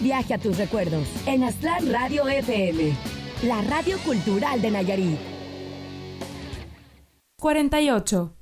Viaje a tus recuerdos en Aztlán Radio FM, la radio cultural de Nayarit. 48.